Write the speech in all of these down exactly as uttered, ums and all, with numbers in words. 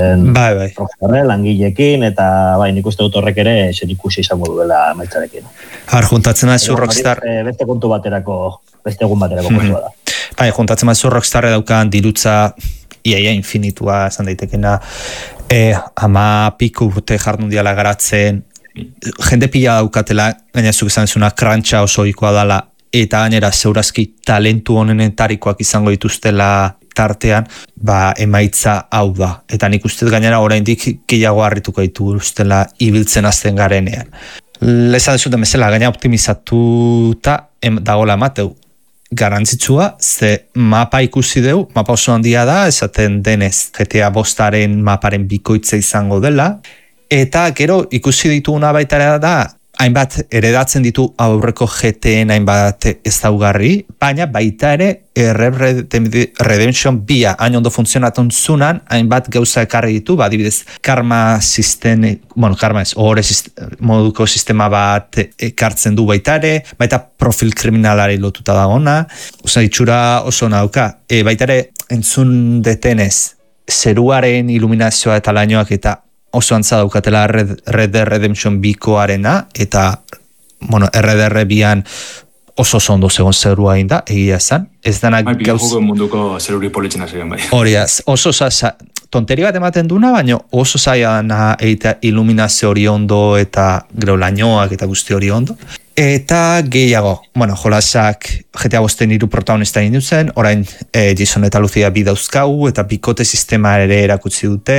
bai, bai. Rockstarren, langileekin, eta bai, nik uste dut horrek ere zen ikusi izango duela amaitzarekin. Har, juntatzen maizu Rockstar... Beste kontu baterako, beste egun baterako kontua da. Bai, juntatzen maizu Rockstarre daukan dirutza iaia infinitua, esan daitekena, e, ama piku urte jardun diala garatzen, jende pila daukatela, gainazuk esan zuna krantxa oso ikoa dala, eta gainera zeurazki talentu honenetarikoak izango dituztela tartean, ba, emaitza hau da. Eta nik uste gainera oraindik gehiago harrituko dituztela ibiltzen azten garenean. Lezan dezuten bezala, gaina optimizatuta dagoela emateu. Garantzitsua, ze mapa ikusi deu, mapa oso handia da, esaten denez G T A bostaren maparen bikoitza izango dela, eta gero ikusi dituguna baita da, hainbat eredatzen ditu aurreko G T En hainbat ezaugarri, baina baita ere Red Redemption bia hain ondo funtzionatzen zunan, hainbat gauza ekarri ditu, ba, adibidez, karma sisteme, bueno, karma ez, ohore sistema, moduko sistema bat ekartzen du baita ere, baita profil kriminalari lotuta dagona, oza, itxura oso nauka, e, baita ere entzun detenez, zeruaren iluminazioa eta lainoak eta oso antza daukatela Red, Red Dead Redemption bikoarena, eta, bueno, R D R bian oso ondo zegoen zerua inda, egia esan. Ez danak bai, gauz... Bai, munduko zeruri politzen hasi bai. Horiaz, oso zaila, tonteri bat ematen duna, baina oso zaila eta iluminazio hori ondo, eta gero lainoak eta guzti hori ondo. Eta gehiago, bueno, jolasak G T A bosten hiru protagonista egin duzen, orain e, Jason eta Lucia bi dauzkau, eta bikote sistema ere erakutsi dute,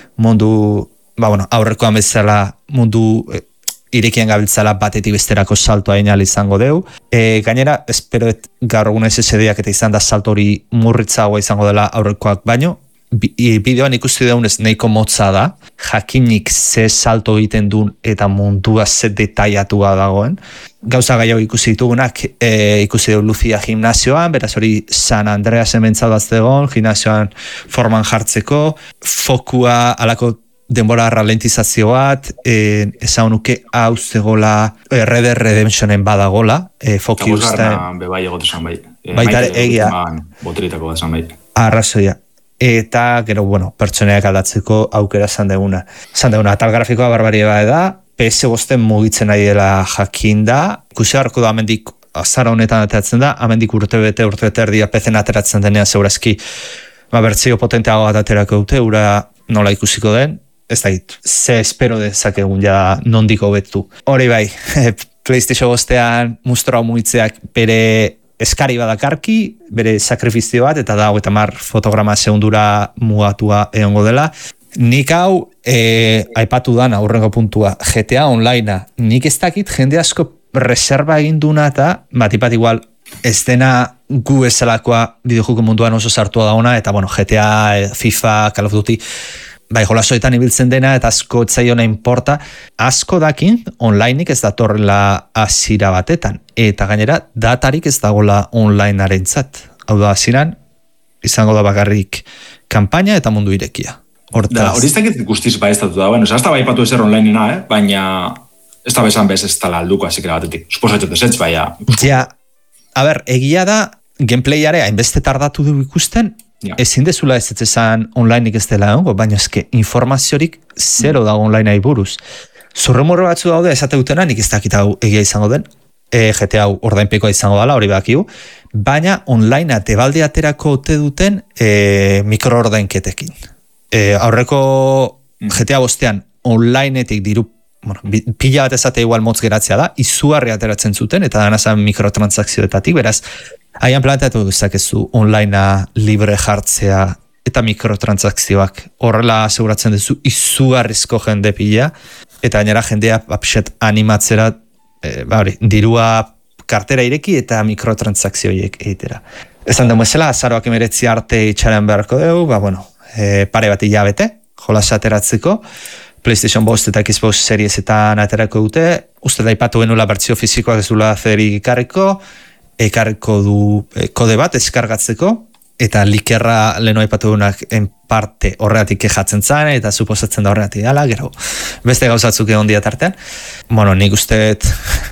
mundu, ba, bueno, aurrekoan bezala mundu e, irekian gabiltzala batetik besterako saltoa inal izango deu. E, gainera, espero gaur egun S S D-ak eta izan da salto hori murritzagoa izango dela aurrekoak baino, bideoan ikusti daunez nahiko motza da, jakinik ze salto egiten duen eta mundua ze detaiatua dagoen. Gauza gaiago ikusi ditugunak, e, ikusi dugu Lucia gimnazioan, beraz hori San Andreas ementzadaz egon, gimnazioan forman jartzeko, fokua alako denbora ralentizazio bat, e, esan nuke hau zegoela Red Dead Redemptionen badagola, e, foki uste... Eta bosgarna bebai egotesan bai. E, baita egia. Boteritako bat bai. Arrazoia. Eta, gero, bueno, pertsoneak aldatzeko aukera zan deguna. Zan deguna, tal grafikoa barbaria bai da, P S bosten mugitzen nahi dela jakin da, ikusi harko da amendik azara honetan ateratzen da, amendik urte bete, urte bete erdia P C-en ateratzen denean zeurazki, ba, bertzio potenteago bat aterako dute, ura nola ikusiko den, ez da hit, ze espero dezakegun ja nondiko betu. Hori bai, PlayStation bostean mustroa mugitzeak bere eskari badakarki, bere sakrifizio bat, eta da, eta mar fotograma segundura mugatua egongo dela. Nik hau, e, aipatu dana, aurrengo puntua, G T A Onlinea, nik ez dakit jende asko reserva egin duna eta, bat ipat igual, ez dena gu ezalakoa bideojoko munduan oso sartua dauna, eta bueno, G T A, FIFA, Call of Duty, bai, jolasoetan ibiltzen dena, eta asko etzaiona importa, asko dakin onlineik ez datorrela azira batetan, eta gainera datarik ez dagoela onlinearen zat. Hau da, aziran, izango da bakarrik kanpaina eta mundu irekia. Hortaz... Da, hori ez dakit guztiz bai ez datu da, bueno, ez da bai patu ezer onlinena, eh? Baina ez da bezan bez ez tala alduko azikera batetik. Suposatzen desetz, baina... Ja, a ber, egia da, gameplayare hainbeste tardatu du ikusten, ja. Ezin dezula ez ez esan onlineik ez dela egongo, baina eske informaziorik zero dago onlinea buruz. Zurrumurro batzu daude esate dutena, nik ez dakit hau egia izango den, e, G T A ordainpekoa izango dela, hori bakiu, baina onlinea tebalde aterako ote duten e, mikroordainketekin. E, aurreko G T A bostean onlineetik diru, bueno, pila bat ezate igual motz geratzea da, izugarri ateratzen zuten, eta danazan mikrotransakzioetatik, beraz, haian planteatu dezakezu onlinea libre jartzea eta mikrotransakzioak horrela aseguratzen duzu izugarrizko jende pila, eta gainera jendea apxet animatzera, e, ba hori, dirua kartera ireki eta mikrotransakzioiek egitera. Esan dugu ezela, azaroak emeretzi arte itxaren beharko dugu, ba bueno, e, pare bat hilabete, jolas ateratzeko, PlayStation bost eta Xbox Seriesetan aterako dute, uste da ipatu genuela bertzio fizikoak ez dula zerik ikarriko, ekarriko du e, kode bat eskargatzeko, eta likerra leheno aipatu dunak en parte horreatik kejatzen zan, eta suposatzen da horreatik dala, gero beste gauzatzuk egon diatartean. Bueno, nik usteet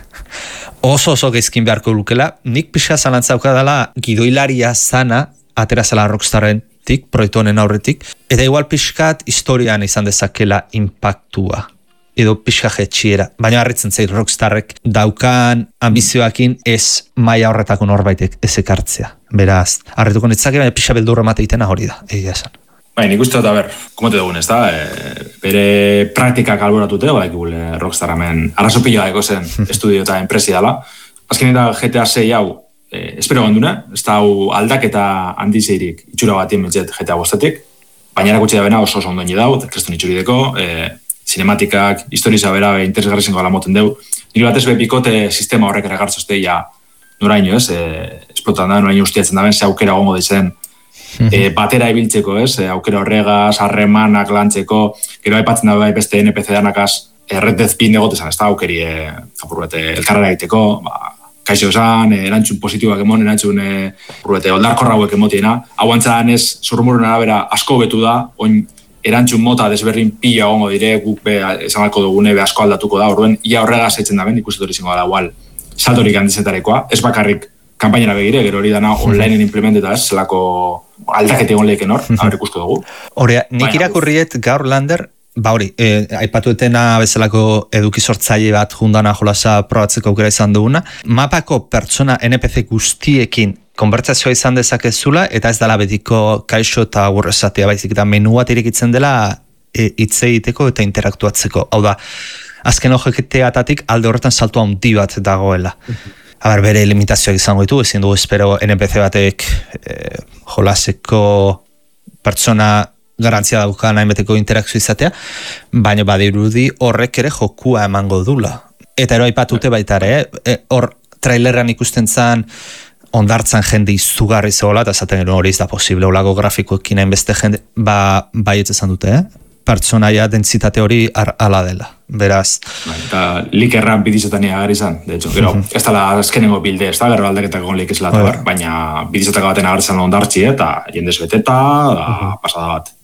oso oso geizkin beharko lukela, nik pixka zalantzauka dela gidoilaria zana, atera zela Rockstarren aurretik, proiektu honen aurretik, eta igual pixkat historian izan dezakela impactua, edo pixka jetxiera. Baina harritzen zait Rockstarrek daukan ambizioakin ez maila horretako norbaitek ez ekartzea. Beraz, harrituko nitzake, baina pixka beldurra mateitena hori da, egia esan. Bai, nik uste dut, a ber, komote dugun ez da, e, bere praktikak alboratute, bai, gule Rockstar hemen, arazo pila dago zen estudio eta enpresi dala. Azken da G T A sei hau, e, espero gondune, ez da hau aldaketa handizeirik itxura batien betxet G T A bostetik, baina erakutsi da bena oso oso ondoni dau, kreston itxurideko, e, cinematikak, historiza bera, e, interesgarri zengo gala moten deu. Nire batez bepikote sistema horrek eragartzozte, ja, noraino, ez, e, esplotan da, noraino ustiatzen da ben, ze aukera gongo ditzen, E, batera ibiltzeko, ez, e, aukera horregaz, harremanak lantzeko, gero aipatzen da bai beste N P C danakaz, erretez bin egotezan, ez da aukeri e, apurbete elkarrera egiteko, ba, kaixo esan, e, erantzun positiboak emon, erantzun e, apurbete oldarkorra hauek emotiena, hau antzan ez, zorrumurun arabera asko betu da, oin erantzun mota desberdin pila gongo dire, guk be, esan alko dugune, be asko aldatuko da, orduen, ia horregaz eitzen da ben, ikusetori zingo da, igual, saltorik handizetarekoa, ez bakarrik kanpainara begire, gero hori dana onlineen implementeta ez, zelako aldakete egon leheken hor, haber ikusko dugu. Horea, nik irakurriet gaur Lander, ba hori, eh, aipatuetena bezalako eduki sortzaile bat jundana jolasa probatzeko aukera izan duguna, mapako pertsona N P C guztiekin konbertsazioa izan dezakezula, eta ez dela betiko kaixo eta gurrezatea baizik, eta menu bat irekitzen dela e, hitz egiteko eta interaktuatzeko. Hau da, azken objekteatatik alde horretan saltua handi bat dagoela. Aber, bere limitazioak izango ditu, ezin dugu espero N P C batek eh, jolaseko pertsona garantzia daukan hainbeteko interakzio izatea, baina badirudi horrek ere jokua emango dula. Eta ero aipatute baita ere, eh? hor trailerran ikusten zan ondartzan jende izugarri zegoela, eta zaten gero hori ez da posible, olako grafikoekin hainbeste jende, ba, baiet esan dute, eh? Pertsonaia dentsitate hori ala dela, beraz. Eta likerran bidizetan agar izan, de hecho, gero, ez dala azkenengo bilde, ez da, gero aldaketak egon lehik ezela, baina bidizetak baten agartzen ondartzi, eta jendez beteta, da, pasada bat.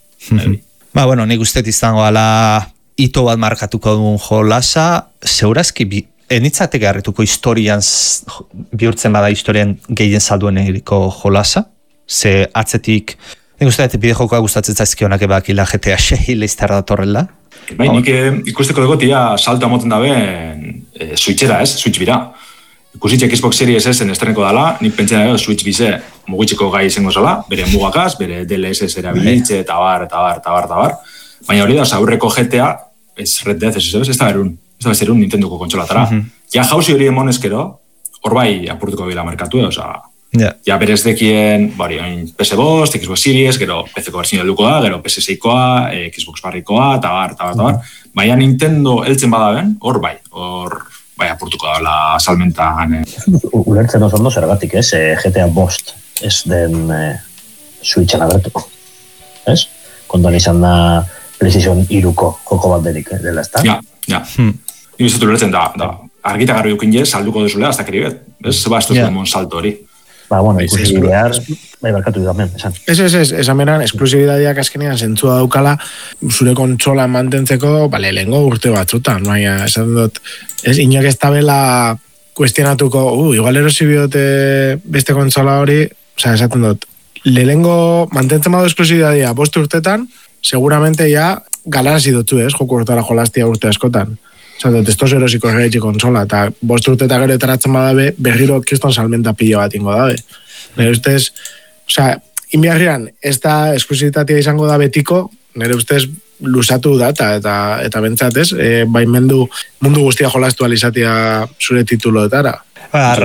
Ba, bueno, nik uste izango ala hito bat markatuko dugun jolasa, zeurazki, enitzateke harrituko historian, bihurtzen bada historian gehien salduen eriko jolasa, ze atzetik, nik uste dut bide jokoa gustatzen zaizkionak ebakila G T A sei leiztar datorrela. Bai, nik ikusteko dugu tia salto amoten daben e, Switchera, ez? Switch bira. Ikusitxe Xbox Series S estreneko dala, nik pentsena edo Switch bize mugitzeko gai izango zela, bere mugakaz, bere D L S erabilitze, eta bar, eta bar, eta bar, eta bar. Baina hori da, aurreko G T A, ez Red Dead, ez ez da berun, ez da bezerun Nintendoko kontsolatara. Uh -huh. Ja jauzi hori emonezkero, hor bai apurtuko bila merkatu, oza, yeah. Ja berez dekien, bari, P S bost, Xbox Series, gero P C-ko berzio helduko da, gero P S seikoa, eh, Xbox barrikoa, eta bar, eta bar, eta bar. Baina Nintendo heltzen badaben, hor bai, hor bai apurtuko da la salmentan. Eh. Ulertzen oso ondo zergatik, ez? Eh, G T A bost ez den eh, Switchen agertuko, ez? Kontuan izan da PlayStation hiruko joko bat derik, eh, dela, ez da? Ja, ja. Hmm. Ni bizatu ulertzen da, da argita garri dukin jez, salduko duzulea, hasta keribet, ez? Ba, esto yeah. es salto hori. Ba, bueno, ikusibidear, bai, barkatu dudamen, esan. Ez, ez, ez, esan beran, esklusibidadiak azkenean zentzua daukala, zure kontsola mantentzeko, bale, lehengo urte batzutan, baina, esan dut, ez, inoak ez tabela kuestionatuko, uh, igual erosi biote beste kontsola hori, oza, esaten dut, lehengo mantentzen badu esklusibidadia bost urtetan, seguramente ja galarazi dutzu, ez, joko urtara jolaztia urte askotan. Osa, dut, ez toz erosiko ergaitzi konsola, eta bost urte eta gero etaratzen badabe, berriro kriston salmenta pilo bat ingo dabe. Nire ustez, osa, inbiarrian, ez da esklusitatea izango da betiko, nire ustez, lusatu da, eta, eta, eta bentsatez, e, baimendu mundu guztia jolastu alizatea zure tituloetara. Ba,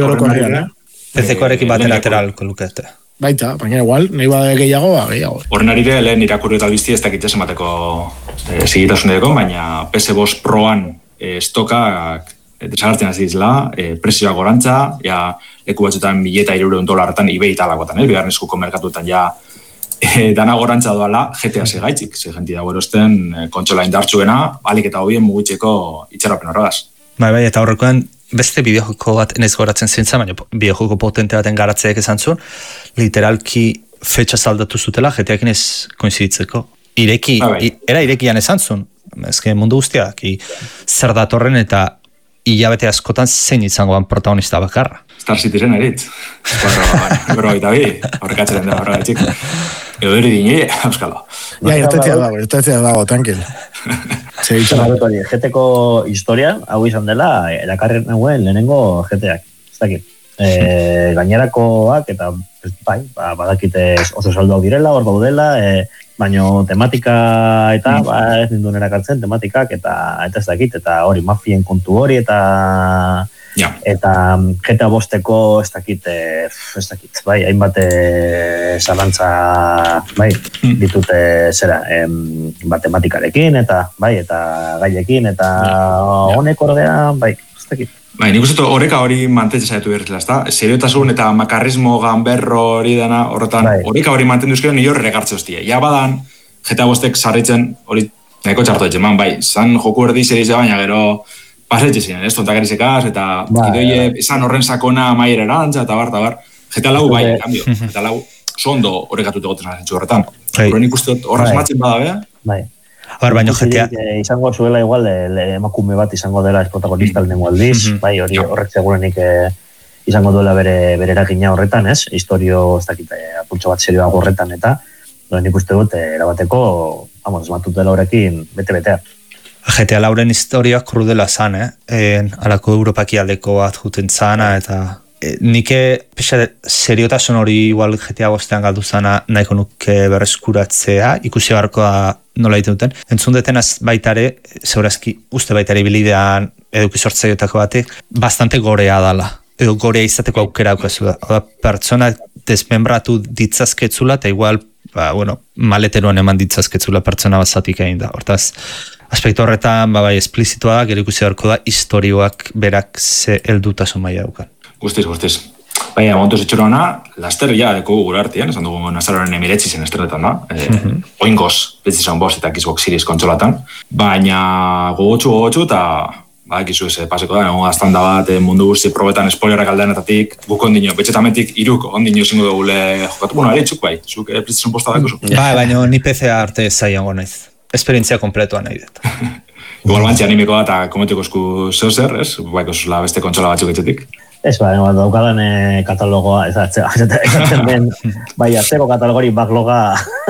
P C-koarekin batera ateralko lukete. Baita, baina igual, nahi bada gehiago, ba, gehiago. Horren ari ere, lehen irakurri eta albizti ez dakitzen emateko e, sigitasuneko, baina P S bost Proan e, estokak e, desagartzen hasi dizela, e, presioa gorantza, ja, leku batzutan mileta irureun dolarretan ibei talakotan, eh? Bigarren eskuko merkatuetan ja e, dana gorantza doala G T A segaitzik, ze jenti dago erosten e, kontsola indartsuena, alik eta hobien mugitzeko itxaropen horregaz. Bai, bai, eta horrekoan beste bideojoko bat enez goratzen zintza, baina bideojoko potente baten garatzeak esan zuen, literalki fetxa zaldatu zutela, jeteakin ez koinziditzeko. Ireki, ah, bai. Era irekian esan zuen, ezken mundu guztiak, zer datorren eta hilabete askotan zein izangoan protagonista bakarra. Star Citizen eritz. Horro, horro, eta bi, horrekatzen da, horro, etxik. Edo eri dine, euskalo. Ja, irtetzea dago, irtetzea dago, tranquil. Zer hori, G-teko historia, hau izan dela, erakarri nuen lehenengo G-teak. Ez dakit. E, gainerakoak, eta bai, ba, badakite oso salduak direla, hor daudela, e, baino tematika eta mm. ba, ez ninduen erakartzen tematikak, eta eta ez dakit, eta hori mafien kontu hori, eta ja. Eta G T A bosteko ez dakit, e, ez dakit, bai, hainbat zalantza, bai, mm. ditute zera, em, ba, tematikarekin, eta bai, eta gaiekin, eta ja. Honek ordea, bai, ez dakit. Bai, nik uste horreka hori mantentzen zaitu berrizela, ezta? Seriotasun eta makarrismo ganberro hori dena, horretan, bai. Horeka hori mantendu ezkero nio regartze hostia. Ja badan, G T A bostek sarritzen, hori nahiko txartu etxe, man, bai, zan joku erdi serize baina gero pasetxe ziren, ez, tontakerizekaz, eta bai, idoie, bai. Zan horren sakona maier erantza, eta bar, eta bar. G T A lau bai, en cambio, G T A lau zondo horrekatut egoten zentzu horretan. Horren nik uste horraz matzen bada, bea? Bai. Bar, baino G T A... Izango zuela igual, le, emakume bat izango dela protagonista mm-hmm. lehenengo aldiz, mm-hmm. bai, hori horrek segurenik eh, izango duela bere, bere eragina horretan, ez? Historio, ez dakit, apultxo bat serioa horretan, eta nik uste dut, erabateko, vamos, matut dela horrekin, bete-betea. G T A lauren historiak krudela zan, eh? En, alako Europaki aldeko bat juten zana, eta... E, nike, pexa, seriotasun hori igual G T A bostean galdu zana nahiko nuke berreskuratzea, ikusi barkoa nola egiten duten. Entzun detenaz baitare, zeurazki uste baitare bilidean eduki sortzaiotako batek, bastante gorea dala. Edo gorea izateko aukera aukazula. Oda, pertsona desmembratu ditzazketzula, eta igual, ba, bueno, maleteroan eman ditzazketzula pertsona bazatik egin da. Hortaz, aspektu horretan, ba, bai, esplizitua da, gero ikusi barko da, historioak berak ze heldutasun maila daukan. Guztiz, guztiz. Baina, montuz etxorona, laster ja deko gure artean, esan dugu nazaroren emiretzi zen esterretan da, e, mm-hmm. oingoz, PlayStation bost eta Xbox Series kontsolatan, baina gogotxu gogotxu eta ba, ekizu ez paseko da, nengo gaztanda bat, mundu guzti probetan spoilerak aldeanetatik, guk ondino, betxetametik iruk ondino zingo dugule jokatu, bueno, ere txuk bai, zuk eh, PlayStation bosta dakuzu. Bai, baina ni P C arte zaiango naiz, esperientzia kompletua nahi dut. Igual bantzi animikoa eta kometiko esku zeu zer, ez? Baiko zuzula beste kontsola batzuk etxetik. Ez, ba, daukadan eh, katalogoa, ez atzen den, bai, atzeko katalogori backloga...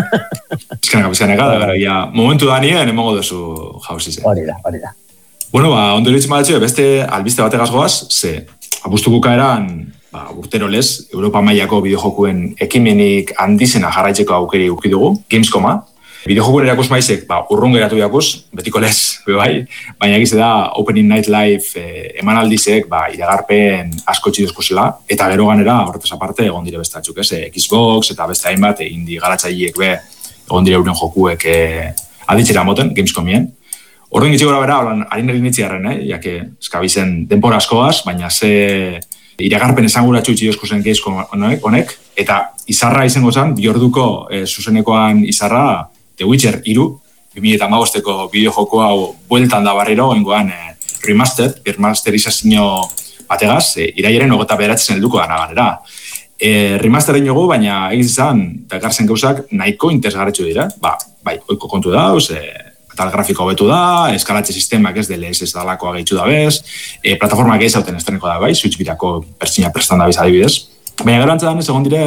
Bizkaneka, bizkaneka, da, ja, momentu da nien, emongo duzu jauzi zen. Hori da, hori da. Bueno, ba, ondo iritzen badatxo, beste albiste bategaz goaz, ze, apustuko eran, ba, urtero lez, Europa mailako bideojokuen ekimenik handizena jarraitzeko aukeri ukidugu, Gamescoma. Bideojokuen erakus maizek, ba, urrun geratu jakuz, betiko lez, bai, baina egize da Opening Night Live eh, emanaldizek, ba, iragarpen asko txidozko zela, eta gero ganera, horretaz aparte, egon dire beste batzuk, ez, Xbox, eta beste hainbat, indi garatzaileek be, egon dire euren jokuek eh, aditzera moten, Gamescomien. Horren gitzi gora bera, harin erinitzi garren, eh, jake, eskabizen denpora askoaz, baina ze iragarpen esanguratxu txidozko zen Gamescom honek, eta izarra izango zen, biorduko eh, zuzenekoan izarra, The Witcher hiru, bi mila hamabosteko bideojoko hau bueltan da barriro, oingoan eh, remastered, remasterizazio bategaz, eh, iraiaren hogeta beratzen helduko dana ganera. Eh, remaster egin jogu, baina egiz izan, dakarzen gauzak nahiko interesgarretxu dira. Ba, bai, oiko kontu dauz, eh, tal grafiko hobetu da, eskalatze sistemak ez dele ez ez dalako ageitu da bez, eh, plataformak ez hauten estreneko da bai, Switch birako pertsina prestan da biz adibidez. Baina gero antzadan ez egon dire,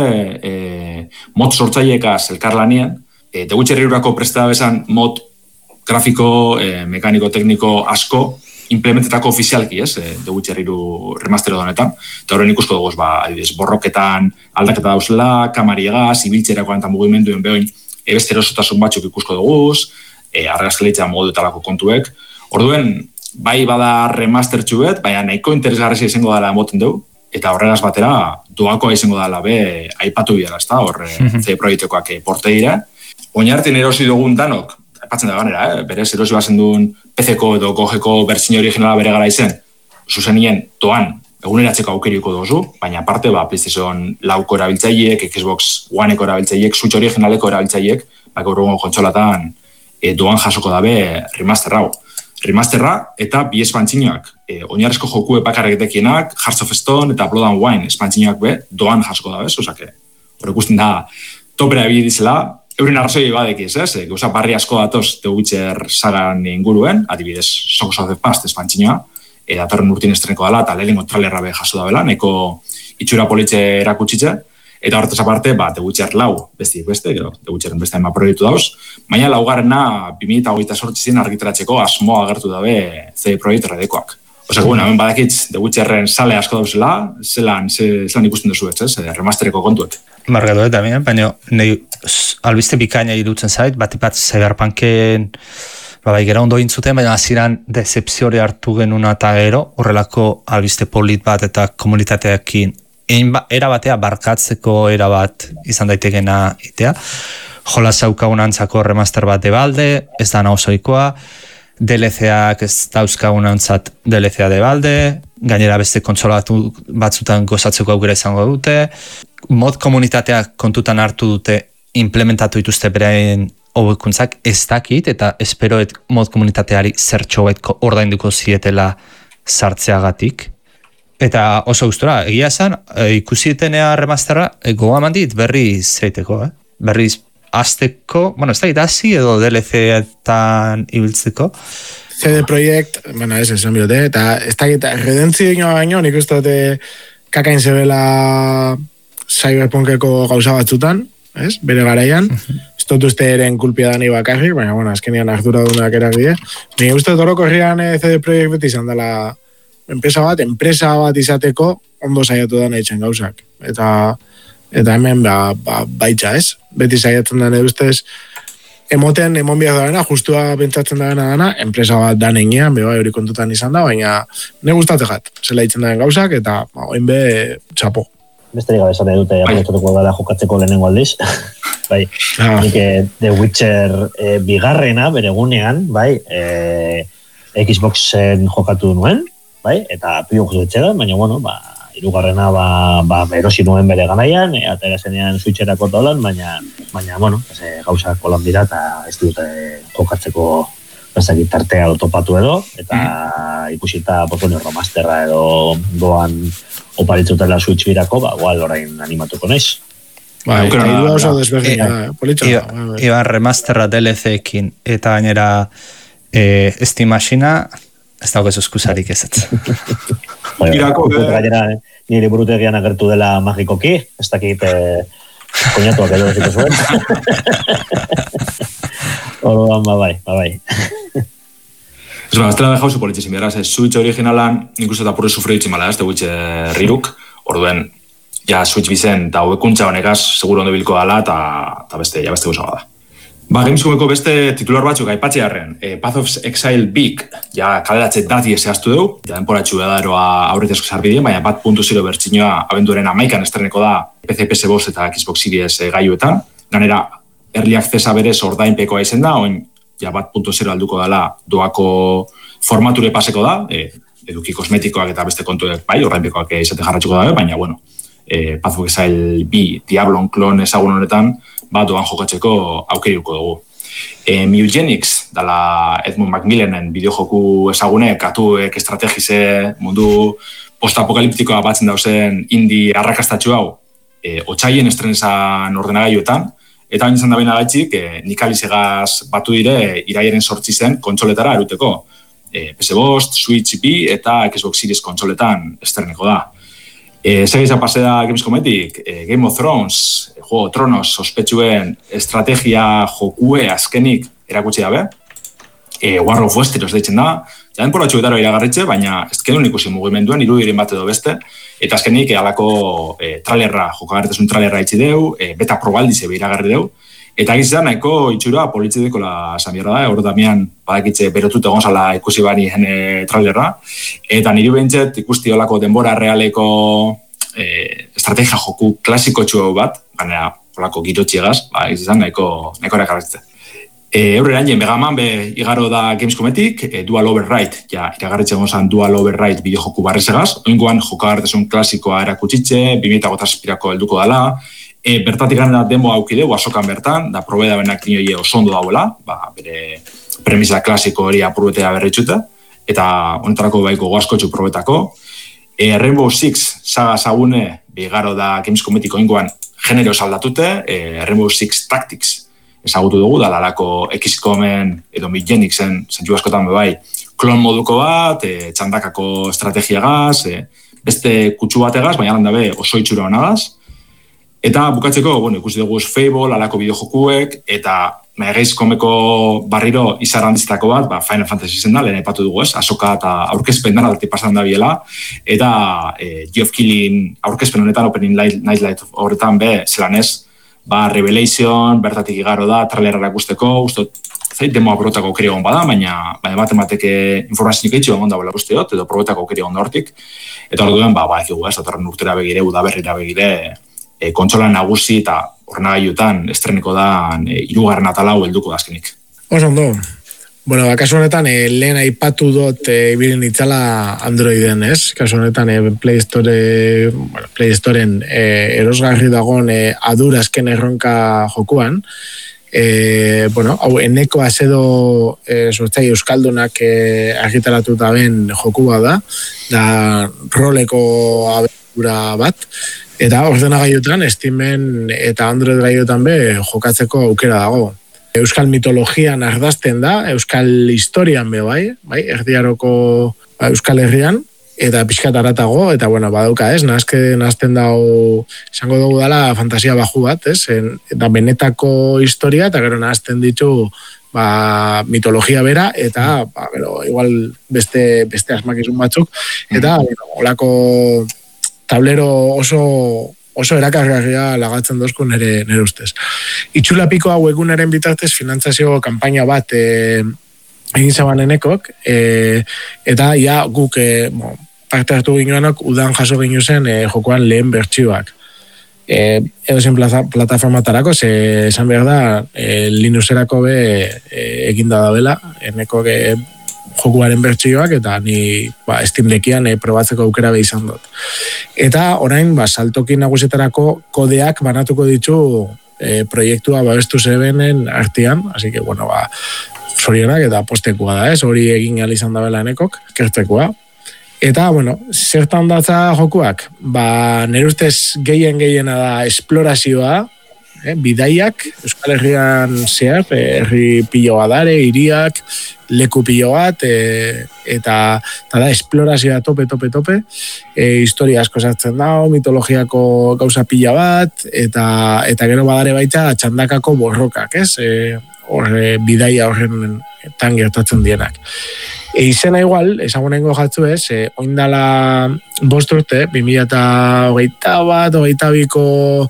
eh, mod sortzaileekaz elkarlanien, E, The Witcher hirurako prestada bezan mod grafiko, e, mekaniko, tekniko asko implementetako ofizialki, ez? E, The Witcher hiru remastero honetan. Eta horren ikusko dugu, ba, adibidez, borroketan aldaketa dauzela, kamariegaz, ibiltzerakoan eta mugimenduen behoin ebeste erosotasun batzuk ikusko dugu, e, argazkeleitza modu talako kontuek. Orduen, bai bada remaster txuet, baina nahiko interesgarrezia izango dela emoten dugu. Eta horregaz batera, doakoa izango dela be, aipatu bidela, ez da? Horre, mm-hmm. ze proiektukoak porte dira. Oinartin erosi dugun danok, aipatzen da ganera, eh? Berez erosi bazen duen P C-ko edo Go-G-ko bertsio originala bere gara izen, zuzenien doan eguneratzeko aukeriko dozu, baina aparte ba, PlayStation lauko erabiltzaileek, Xbox One-eko erabiltzaileek, Switch originaleko erabiltzaileek, ba, gaur egun kontsolatan e, doan jasoko dabe remaster hau. Remasterra eta bi espantzinoak, e, oinarrezko joku epakarreketekienak, Hearts of Stone eta Blood and Wine espantzinoak be, doan jasoko dabe, osake, hor ikusten da, topera ebidizela, euren arrazoi badekiz, ez? Gauza barri asko datoz The Witcher sagan inguruen, adibidez, Songs of the Past espantzinoa, e, datorren urtin estreneko dela, eta lehenengo trailerra be jaso da bela, neko itxura politxe erakutsitze, Eta horretaz aparte, ba, The Witcher lau, beste beste, gero, The Witcheren beste ema proiektu dauz. Baina laugarrena, bi mila hogeita zortzi zen argitaratzeko asmoa agertu dabe C D Projekt Redekoak. Osa, bueno, hemen badakitz The Witcherren sale asko dauzela, zelan, zelan ikusten duzu ez, ez, remastereko kontuek. Margatu eta, baina, nahi, albiste bikaina irutzen zait, bat ipat Cyberpunken, ba, bai, gero ondo intzuten, baina aziran decepziore hartu genuna eta gero, horrelako albiste polit bat eta komunitateakin era batea barkatzeko era bat izan daitekena itea. Jola zaukagun antzako remaster bat de balde, ez da nauzoikoa, D L C-ak ez dauzkagun antzat D L C-a de balde, gainera beste kontsola batzutan gozatzeko aukera izango dute, mod komunitateak kontutan hartu dute implementatu dituzte beraien hobekuntzak ez dakit, eta esperoet mod komunitateari zertxo betko ordainduko zietela sartzeagatik. Eta oso gustora, egia esan, e, ikusietenea remasterra, e, goa mandit berriz zeiteko, eh? berriz azteko, bueno, ez da idasi edo D L C-etan ibiltzeko. C D Projekt, bueno, ez esan biote, eta ez da gita, redentzio inoa baino, nik uste dute kakain zebela Cyberpunkeko gauza batzutan, ez? Bere garaian, ez dut uste eren kulpia dani bakarrik, baina, bueno, azkenian ardura dunak eragide. Nik uste dut horoko herrian C D Projekt beti izan dela enpresa bat, enpresa bat izateko ondo saiatu da nahi txen gauzak. Eta, eta hemen ba, ba, baitza ez. Beti saiatzen da nahi ustez, emoten, emon biak da justua pentsatzen da dana, enpresa bat da nenean, beba hori kontutan izan da, baina ne gustatzen jat, zela itzen da gauzak, eta ba, oin be, txapo. Besterik gabe esate dute, aprobetxatuko dela jokatzeko lehenengo aldiz. bai, ah. nik The Witcher e, bigarrena, bere gunean, bai, e, Xboxen jokatu nuen, bai, eta pio jozetxeran, baina, bueno, ba, irugarrena, ba, ba, erosi nuen bere ganaian, e, atera zenean switcherako tolan, baina, baina, bueno, eze, gauzak kolan dira, eta ez dute jokatzeko bezakit tartea topatu edo, eta mm. ikusita, pues, bueno, remasterra edo doan oparitzutela switch birako, ba, gual orain animatuko naiz. Ba, eta hiru oso desberdina, politxo. Iba remasterra D L C-ekin, eta gainera eh, Steam Machina, ez dago ez eskusarik ezetz. Irako, gainera, nire burutegian agertu dela magikoki, ez dakit eh, koñatuak edo eziko zuen. Orduan, ba bai, ba bai. Ez ba, ez dela jauzu politxizim, beraz, Switch originalan, nik uste eta purre sufri ditximala, ez, The Witcher riruk, orduen, ja, Switch bizen, eta hobekuntza honekaz, seguro ondo bilko dala, eta beste, ja, beste guzaga da. Ba, Gamescomeko beste titular batzuk aipatzearen, e, Path of Exile Big, ja, kaleratze dati zehaztu dugu, ja, denporatxu edaroa aurretezko sarbideen, baina bat puntu zero bertxinoa abenduaren amaikan estreneko da P C, P S bost eta Xbox Series e, gaiuetan. Ganera, early accessa berez ordainpekoa izen da, oin, ja, bat puntu zero alduko dela doako formature paseko da, e, eduki kosmetikoak eta beste kontuek, bai, ordainpekoak izate jarratxuko dabe, baina, bueno, e, Path of Exile B, Diablon klon ezagun honetan, bat doan jokatzeko aukeriuko dugu. E, Mugenics, dala Edmund Macmillanen bideojoku ezagunek, atuek estrategize mundu postapokaliptikoa batzen dauzen indie arrakastatxu hau, e, otxaien estrenezan ordenagailuetan, eta hain izan da baina gaitzik, e, Nikalizegaz batu dire iraiaren sortzi zen kontsoletara eruteko. E, P S bost, Switch B eta Xbox Series kontsoletan estreneko da. E, Segiza paseda Gamescometik, e, Game of Thrones, e, Juego Tronos, sospetsuen estrategia jokue azkenik erakutsi dabe. E, War of Westeros deitzen da, jaden poratxuetaro iragarritxe, baina ez genuen ikusi mugimenduan, irudiren bat edo beste, eta azkenik alako e, trailerra, jokagarritasun trailerra itxi deu, e, beta probaldize iragarri deu, eta gizizan nahiko itxura politxe dekola zamierra da, hor damian badakitze berotut egon zala ikusi bani jene trailerra, eta niri behintzet ikusti olako denbora realeko e, estrategia joku klasiko txu bat, baina olako girotxiegaz, ba, gizizan nahiko, nahiko erakarritze. E, Eurreran, jen Megaman be igaro da Gamescometik, e, Dual Override, ja, iragarritzen gozan Dual Override bideojoku barrezegaz, oingoan jokagartasun klasikoa erakutsitxe, bi mila zazpirako helduko dela, e, bertatik gana demo aukide, azokan bertan, da probeda benak dinoie oso ondo dauela, ba, bere premisa klasiko hori apuruetea berritxuta, eta honetarako baiko goazkotxu probetako. E, Rainbow Six saga zagune, bigaro da Gamescometik oingoan genero saldatute, e, Rainbow Six Tactics, ezagutu dugu, da lalako X-Comen edo Migenixen, zentzu askotan bebai, klon moduko bat, e, txandakako estrategiagaz, e, beste kutsu bategaz, baina landabe oso itxura honagaz. Eta bukatzeko, bueno, ikusi dugu Fable, alako bideojokuek, eta Megeiz komeko barriro izar handiztako bat, ba, Final Fantasy zen da, lehen aipatu dugu ez, Asoka eta aurkezpen dara dati pasan da biela, eta e, Geoff Keighley aurkezpen honetan, Opening Nightlight horretan be, zelan ez, ba, Revelation, bertatik igaro da, trailerara ikusteko, ustot, zait, demoa probetako aukeri egon bada, baina, baina bat emateke informazionik eitxio egon da bela uste dut, edo probetako aukeri egon da hortik, eta hor duen, ba, ba, ekigu ez, datorren urtera begire, udaberrira begire, e, kontsola nagusi eta ordenagailuetan estreniko da e, hirugarren atalau helduko da azkenik. Oso ondo. Bueno, kasu honetan, e, lehen aipatu dut e, ibilen itzala Androiden, ez? Kasu honetan, e, Play Store, bueno, Play Storeen e, erosgarri dagoen e, adura azken erronka jokuan. E, bueno, hau, eneko azedo e, sortzai euskaldunak e, argitaratuta ben jokua da, da roleko abentura bat, eta ordenagailutan, Steamen eta Android gailutan be jokatzeko aukera dago. Euskal mitologian ardazten da, euskal historian be bai, bai, erdiaroko ba, euskal herrian, eta pixkat aratago, eta bueno, badauka ez, nazke nazten dau, izango dugu dala fantasia baju bat, ez, en, eta benetako historia, eta gero nazten ditu ba, mitologia bera, eta ba, gero, igual beste, beste asmakizun batzuk, eta mm. bueno, olako tablero oso oso erakargarria lagatzen dozku nere, nere ustez. Itxula piko hau egunaren bitartez finantzazio kanpaina bat e, egin zaban enekok, e, eta ja guk e, bo, parte hartu ginoanok udan jaso gino zen e, jokoan lehen bertsioak. E, edo zen plataformatarako, ze esan behar da e, Linuxerako be e, eginda da bela, enekok e, jokuaren bertsioak, eta ni ba, Steam Deckian e, probatzeko aukera be izan dut. Eta orain, ba, saltoki nagusetarako kodeak banatuko ditu e, proiektua babestu zebenen artean, así que, bueno, ba, zorionak eta postekoa da, ez? Hori egin ahal izan da bela enekok, kertzekoa. Eta, bueno, zertan datza jokuak? Ba, nire ustez gehien gehiena da esplorazioa, eh, bidaiak, Euskal Herrian zehar, eh, herri pilo adare, hiriak, leku pilo bat, e, eta, eta da, esplorazioa tope, tope, tope, e, historia asko sartzen dago, mitologiako gauza pila bat, eta, eta gero badare baita txandakako borrokak, ez? E, horre, bidaia horren tan gertatzen dienak. E, izena igual, ezagunengo jatzu ez, e, oindala bost urte, bi mila hogeita bat, hogeita biko,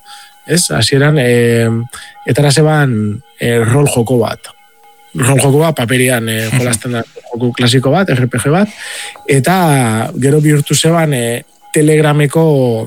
ez, hasieran, e, etara zeban e, rol joko bat. Rol joko bat, paperian e, jolazten da joko klasiko bat, R P G bat, eta gero bihurtu zeban e, Telegrameko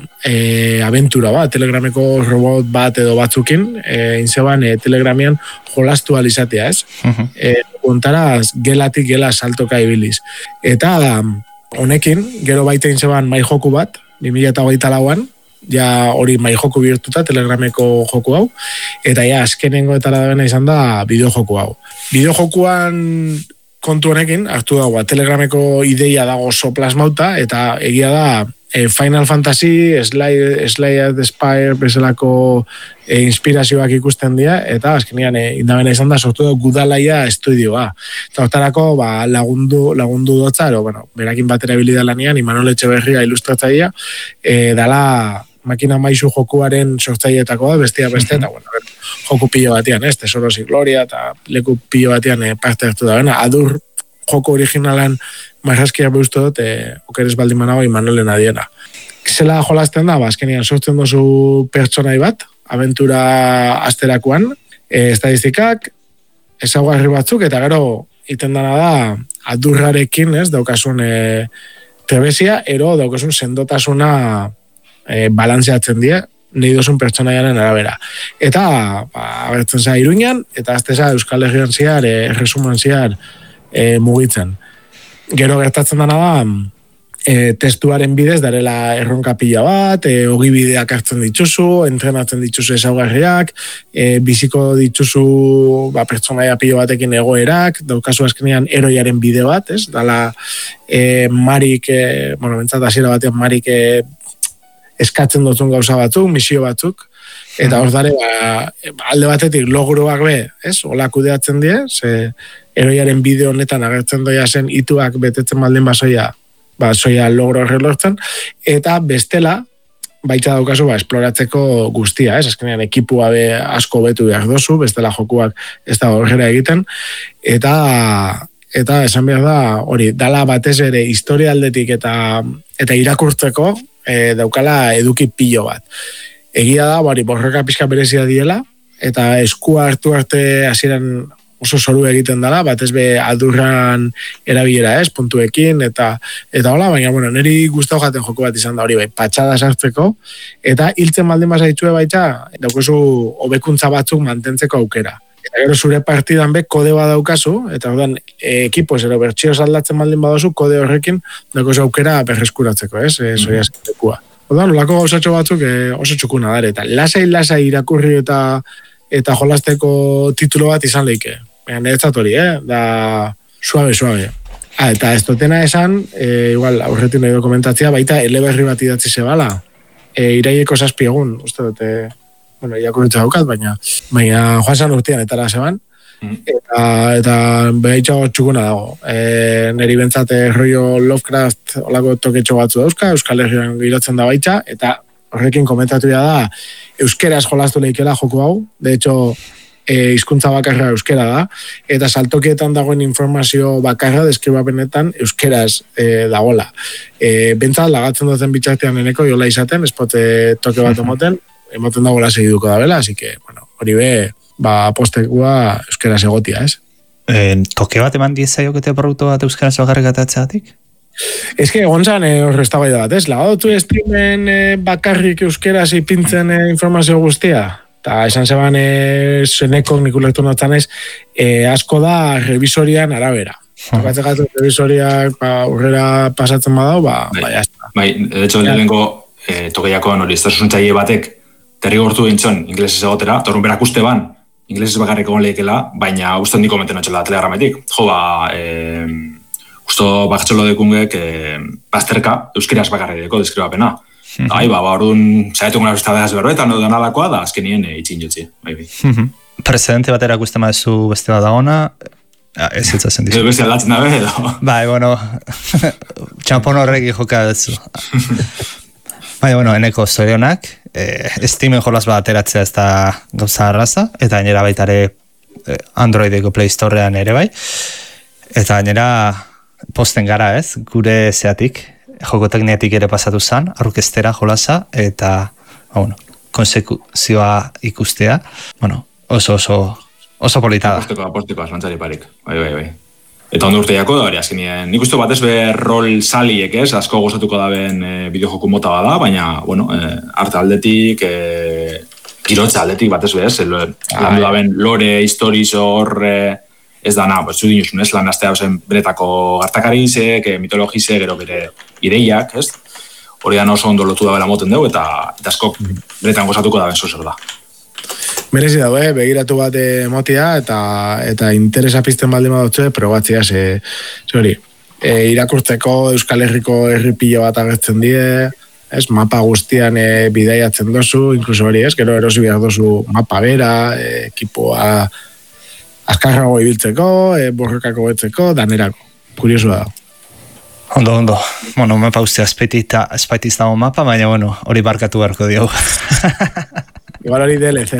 e, aventura bat, Telegrameko robot bat edo batzukin, e, inzeban e, Telegramian jolastu alizatea, ez? Uh-huh. E, kontara gelatik gela saltoka ibiliz. Eta honekin, gero baita inzeban mai joku bat, bi mila hogeita lauan, ja hori mai joku bihurtuta Telegrameko joku hau, eta ja azkenengo eta da izan da bideojoku hau. Bideojokuan kontu honekin hartu dago, Telegrameko ideia dago oso plasmauta, eta egia da e, Final Fantasy, Slay, Slay the Spire bezalako e, inspirazioak ikusten dira, eta azkenean e, indabena izan da sortu da Gudalaia estudioa. Eta hortarako ba, lagundu, lagundu dotza, ero, bueno, berakin batera bilida lanian, Imanol Etxeberria ilustratzaia, e, dala makina maizu jokuaren sortzailetako da, bestia beste, eta bueno, joku pilo batean, ez, Tesoros y Gloria, eta leku pilo batean e, parte hartu da, bena, adur joko originalan marraskia behustu dut, e, okeres baldin manago Imanolen adiena. Zela jolazten da, ba, azkenean sortzen dozu pertsonai bat, aventura asterakoan, e, estadistikak, ezaugarri batzuk, eta gero, iten dana da, adurrarekin, ez, daukasun e, trebesia, ero daukasun sendotasuna e, balantzeatzen die, nahi dozun pertsonaiaren arabera. Eta, ba, agertzen za Iruñan, eta azteza Euskal Herrian ziar, e, resuman ziar, e, mugitzen. Gero gertatzen dana da, e, testuaren bidez, darela erronka pila bat, e, ogibideak hartzen dituzu, entrenatzen dituzu ezaugarriak, e, biziko dituzu ba, pertsonaia pilo batekin egoerak, daukazu azkenean eroiaren bide bat, ez? Dala, e, Marik, e, bueno, bentsat hasiera batean Marik e, eskatzen dutun gauza batzuk, misio batzuk, eta hor dare, ba, alde batetik logroak be, ez? Ola kudeatzen die, ze eroiaren bideo honetan agertzen doia zen ituak betetzen baldin basoia, ba, soia logro horre lortzen, eta bestela, baita daukazu ba, esploratzeko guztia, ez? Azkenean ekipua be asko betu behar dozu, bestela jokuak ez da horrela egiten, eta eta esan behar da, hori, dala batez ere historialdetik eta eta irakurtzeko e, daukala eduki pilo bat. Egia da, bari, borroka pixka berezia diela, eta eskua hartu arte hasieran oso zoru egiten dela, batez be adurran erabilera ez, puntuekin, eta eta hola, baina, bueno, niri gustau jaten joko bat izan da hori, bai, patxada sartzeko, eta hiltzen baldin bazaitzue baita, daukazu hobekuntza batzuk mantentzeko aukera. Eta gero zure partidan be kode bat daukazu, eta ordan ekipo zero bertxio aldatzen baldin badozu, kode horrekin daukazu aukera berreskuratzeko, ez, e, zoria zentekua. Ordan, olako gauzatxo batzuk e, oso txukuna dara, eta lasai-lasai irakurri eta eta jolasteko titulo bat izan leike. Baina niretzat hori, eh? Da suabe-suabe. Ah, eta ez dutena esan, e, igual, aurretik nahi dokumentatzea, baita eleberri bat idatzi zebala. E, iraieko zazpi egun, uste dute, bueno, irakurritza daukat, baina, baina joan zan urtean etara zeban, eta, eta behaitxo txukuna dago. E, neri bentsate rollo Lovecraft olako toketxo batzu dauzka, Euskal Herrian girotzen da baitxa, eta horrekin komentatu da, euskeraz jolastu lehikela joku hau, de hecho, e, hizkuntza bakarra euskera da, eta saltokietan dagoen informazio bakarra deskribapenetan euskeraz e, dagoela. E, bentsat, lagatzen duten bitxartean eneko jola izaten, espote toke bat emoten, emoten dagoela segiduko da bela, así que, bueno, hori be, ba, postekua euskeraz egotia, ez? E, toke bat eman diezaiokete produktu bat euskeraz bakarrik atatzeatik? Ez que egon zan horre eztabaida bat, ez? Lagadotu streamen e, bakarrik euskeraz ipintzen e, informazio guztia. Eta esan zeban e, zenekok nik ulertu notzan ez, e, asko da revisorian arabera. Tokatzen gatu revisoriak ba, urrera pasatzen badau, ba, bai, ba jazta. Bai, de hecho, lehenko e, tokeiako hori, ez da susuntzaile batek derrigortu dintzen inglesez egotera, eta horren berak uste ban, inglesez bakarrik egon lehikela, baina uste handi komenten atxela telegrametik. Jo, ba, e, usto bakatxolo dekungek eh, bazterka euskeraz bakarrik deko deskribapena. Mm-hmm. Bai, ba, ba, orduan zaitugun arruztadeaz berbetan, edo danalakoa da, azkenien e, itxin jotzi. Bai, bai. Mm-hmm. Precedente batera guzti mazu beste bat dagona, ez zitzazen dizu. Edo beste aldatzen dabe, edo. Bai, bueno, txampon horreki joka dezu. Bai, bueno, eneko zorionak, eh, Steamen jolaz bat ateratzea ez da gauza arraza, eta gainera baitare Androideko Play Storean ere bai, eta gainera posten gara ez, gure zeatik, joko tekniatik ere pasatu zen, arrukestera jolasa, eta, bueno, konsekuzioa ikustea, bueno, oso, oso, oso polita da. Aposteko, aposteko, aslantxari parik, bai, bai, bai. Eta ondo urteiako da hori, azkenien, nik uste batez be rol saliek ez, asko gozatuko da ben e, bideojoku mota bada, baina, bueno, e, arte aldetik, e, girotza aldetik batez be ez, landu da ben lore, historiz hor, e, ez da, na, pues, zudin usun, ez, lan astea zen beretako gartakarizek, mitologizek, gero bere ideiak, ez? Hori da oso ondo lotu da bela moten dugu, eta, eta askok beretan gozatuko da benzo zer da. Merezi dago, eh? Begiratu bat emotia, eta, eta interesa pizten baldin badotze, probatzea, ze, ze hori, e, irakurtzeko Euskal Herriko herripilo bat agertzen die, ez, mapa guztian e, bidaiatzen dozu, inkluso hori, ez, gero erosi behar dozu mapa bera, e, ekipoa, azkarrago ibiltzeko, e, borrokako betzeko, danerako. Kuriosua da. Ondo, ondo. Bueno, mapa ustea espaitiz dago mapa, baina, bueno, hori barkatu beharko diogu. Igual hori D L C.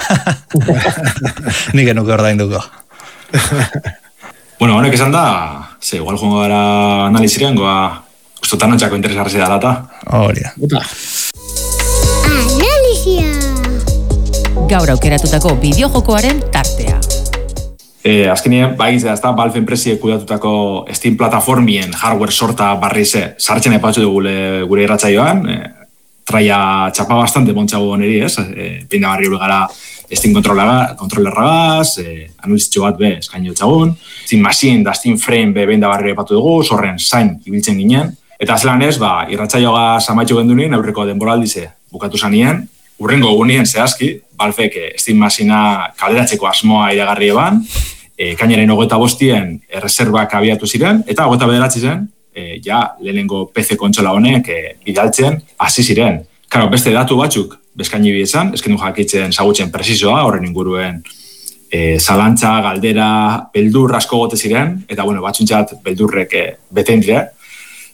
Nik enuke ordainduko. Bueno, honek esan da, ze, igual joango gara analizirean, goa, ustotan notxako interesarrezi da data. Hori da. Buta. Analizia! Gaur aukeratutako bideojokoaren tartea. Eh, azkenien, bai, ez da, Valve enpresiek kudatutako Steam plataformien hardware sorta barrize sartzen epatzu dugu gure, gure irratzaioan, eh, traia txapa bastante montxago niri, ez? Eh, Pinda barri gara Steam kontrolerragaz, eh, anulizitxo bat be eskaino txagun, Steam Machine da Steam Frame be behin da barri epatu dugu, zorren zain ibiltzen ginen, eta zelan ez, ba, irratzaioa samaitxo gendunien, aurreko denboraldize bukatu zanien, urrengo egunien zehazki, Valvek Steam Machinea kaleratzeko asmoa iragarri eban, e, kainaren hogeita bostien erreserbak abiatu ziren, eta hogeita bederatzi zen, e, ja, lehenengo P C kontsola honek e, bidaltzen hasi ziren. Karo, beste datu batzuk beskaini bietzan, eskendu jakitzen zagutzen presizoa, horren inguruen e, zalantza, galdera, beldur asko gote ziren, eta bueno, batzuntzat beldurrek e, beten dire.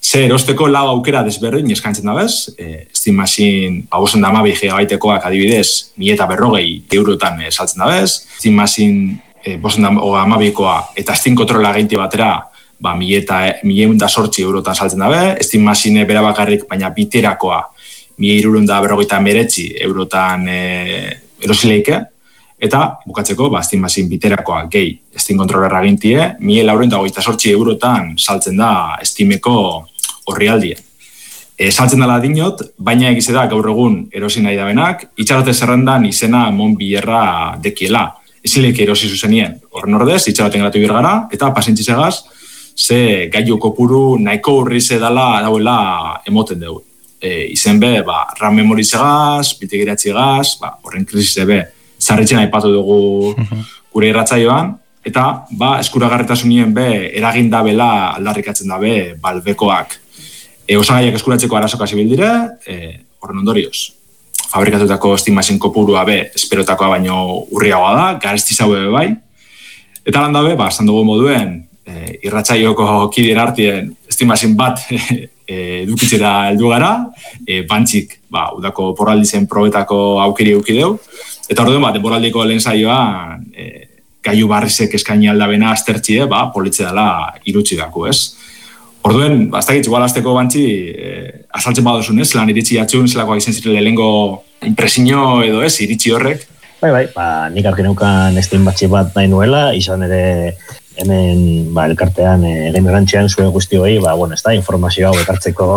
Ze erosteko lau aukera desberdin eskantzen dabez, e, Steam Machine, hausen da amabi gigabaitekoak adibidez, mila eta berrogei eurotan e, saltzen dabez, Steam Machine e, bosen da amabikoa eta Steam Controller geinti batera, ba, mila eta sortzi eurotan saltzen dabe, Steam Machine bera bakarrik, baina biterakoa, mila irurun da berrogeita meretzi eurotan e, erosileike, eta bukatzeko, ba, Steam Machine biterakoa gehi Steam Controllerra gintie, mila lauren da hogeita sortzi eurotan saltzen da Steameko horrialdia. E, saltzen dela dinot, baina egize da gaur egun erosi nahi da benak, itxarote zerrendan izena Mon Billerra dekiela. Ezilek erosi zuzenien. Horren ordez, itxaroten gratu birgara, eta pasentzizegaz, ze gaiu kopuru nahiko urrize dela dauela emoten dugu. E, izen be, ba, RAM memorizegaz, bitigiratxigaz, ba, horren krisise be, zarritzen aipatu dugu gure irratzaioan, eta ba, eskuragarritasunien be, eragindabela aldarrikatzen dabe balbekoak. E, osagaiak eskuratzeko arazoka zibil dire, e, horren ondorioz. Fabrikatutako Steam Machine kopurua be, esperotakoa baino urriagoa da, garestiz hau ebe bai. Eta lan dabe, ba, esan dugu moduen, e, irratzaioko kidien artien Steam Machine bat e, edukitzera heldu gara, e, bantzik, ba, udako porraldizen probetako aukeri eukideu, eta orduen, ba, denboraldiko lehen saioan, e, gaiu barrizek eskaini aldabena aztertxie, ba, politze dela irutsi dako, ez? Orduen, bastakitz, igual azteko bantzi, eh, azaltzen badozun, ez? Lan iritsi atxun, zelakoak izan ziren lehengo impresio edo ez, iritsi horrek. Bai, bai, ba, nik argi neukan Steam batxi bat nahi nuela, izan ere hemen, ba, elkartean, e, game rantxean zuen guzti hori, ba, bueno, ez da, informazio hau ekartzeko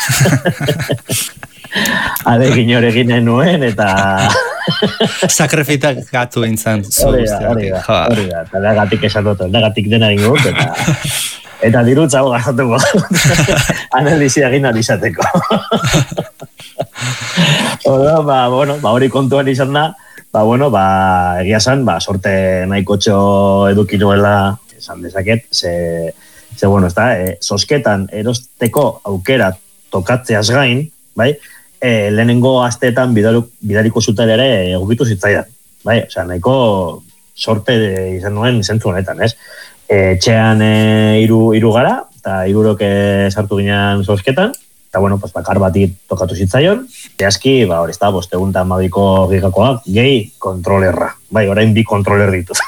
adegin hori ginen nuen, eta sakrifitak gatu intzan zu guztiak. Hori da, hori da, eta legatik esan dut, legatik dena ingut, eta eta dirutza hau gazatuko analizia egin alizateko. Oda, ba, bueno, ba, hori kontuan izan da, ba, bueno, ba, egia zan, ba, sorte nahikotxo eduki nuela, esan dezaket, ze, ze bueno, ez da, e, sosketan erosteko aukera tokatzeaz gain, bai, e, lehenengo asteetan bidariko zuten ere egokitu zitzaidan, bai, osea, nahiko sorte izan nuen zentzu honetan, ez? Etxean e, iru, iru gara, eta irurok sartu ginean sosketan, eta bueno, pues, bakar bati tokatu zitzaion, zehazki, ba, hori ez da, bostegun eta amabiko gigakoak, gehi kontrolerra, bai, orain bi kontroler dituz.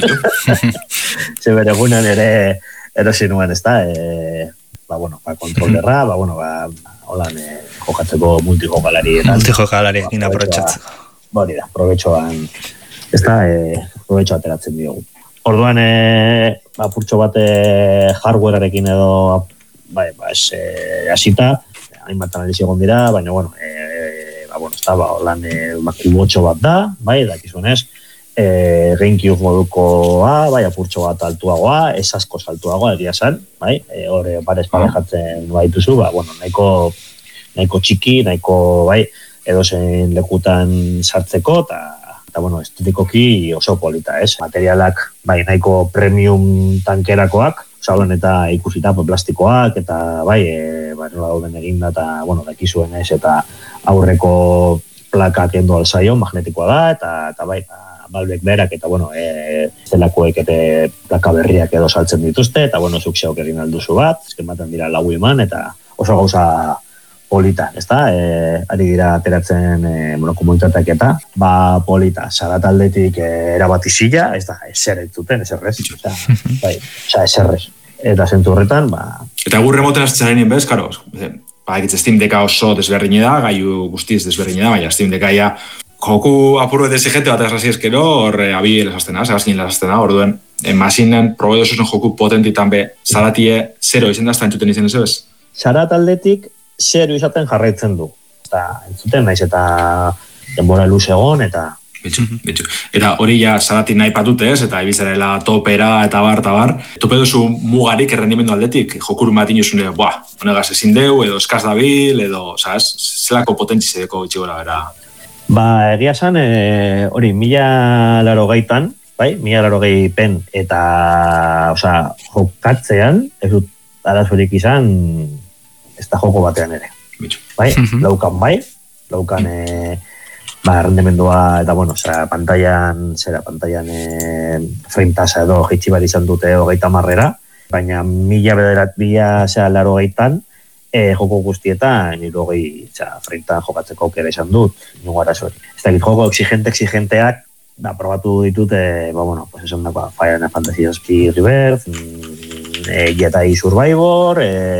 Zer beregunan ere erosi nuen, ez da, e, ba, bueno, ba, kontrolerra, ba, bueno, ba, holan, e, jokatzeko multijokalari. Multijokalari, egin aprotxatzeko. Ba, hori da, probetxoan, ez da, e, probetxo ateratzen diogu. Orduan, e, apurtxo bat e, hardwarearekin edo, bai, ba, ez, e, asita, hainbat analizi egon dira, baina, bueno, e, ba, bueno, ez da, ba, holan, e, ba, kubotxo bat da, bai, dakizunez, e, GameCube modukoa, bai, apurtxo bat altuagoa, ez asko saltuagoa, egia zan, bai, e, hori, barez parejatzen baituzu, ba, bueno, nahiko, nahiko txiki, nahiko, bai, edozen lekutan sartzeko, eta, eta, bueno, estetikoki oso polita, ez? Materialak, bai, nahiko premium tankerakoak, saulen eta ikusita, pues, plastikoak, eta, bai, e, bai, nola gauden eginda, eta, bueno, dakizuen ez, eta aurreko plakak endo alzaio, magnetikoa da, eta, eta bai, balbek berak, eta, bueno, e, zelakoek eta plaka berriak edo saltzen dituzte, eta, bueno, zuk xeok egin alduzu bat, ezken baten dira lau eman, eta oso gauza polita, ez da? E, ari dira ateratzen e, bueno, komunitateak eta, ba, polita, zarat aldetik e, erabatizila, ez da, eser entzuten, eserrez, oza, bai, oza, eserrez. Eta zentu horretan, ba... Eta gur remoten aztzarenien bez, karo, ba, egitze Steam Decka oso desberdine da, gaiu guztiz desberdine da, baina Steam Decka ya joku apurru eta exigente bat egasi ezkero, hor abi lesaztena, segazkin lesaztena, hor duen, masinen probedosuzen joku potentitan be, zaratie zero izan da, ez da entzuten izan ez bez? Zarat aldetik, zero izaten jarraitzen du. Eta entzuten naiz eta denbora luze egon, eta... Betxu, betxu. Eta hori ja zaratik nahi patute ez, eta ibizarela topera eta bar, eta bar. Tope duzu mugarik errendimendu aldetik, jokuru bat inozune, buah, honegaz ezin deu, edo eskaz dabil, edo, sabes, zelako potentizedeko itxigora bera. Ba, egia zan, e, hori, mila laro gaitan, bai, mila laro gehi pen, eta, oza, jokatzean, ez dut arazorik izan, ez da joko batean ere. Bitxu. Bai, laukan bai, laukan e, ba, rendemendua, eta bueno, zera, pantaian, zera, pantaian e, frame tasa edo jeitsi bat izan dute hogeita marrera, baina mila bederat bila, zera, laro gaitan, e, joko guztietan, irogei, txa, freitan jokatzeko aukera izan dut, nungo arazo hori. Ez dakit, joko exigente, exigenteak, da, probatu ditut, e, ba, bueno, pues esan dagoa, Final Fantasy zazpi Rebirth, e, Jedi Survivor,